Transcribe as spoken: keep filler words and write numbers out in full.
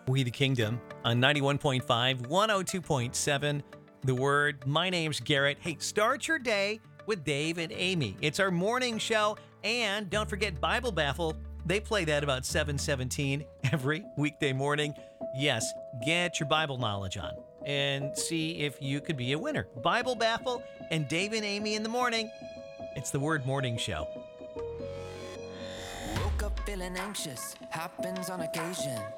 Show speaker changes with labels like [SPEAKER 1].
[SPEAKER 1] We the Kingdom on ninety-one point five, one oh two point seven. The Word. My name's Garrett. Hey, start your day with Dave and Amy. It's our morning show. And don't forget Bible Baffle. They play that about seven seventeen every weekday morning. Yes, get your Bible knowledge on and see if you could be a winner. Bible Baffle and Dave and Amy in the morning. It's the Word Morning Show.
[SPEAKER 2] Woke up feeling anxious, happens on occasion.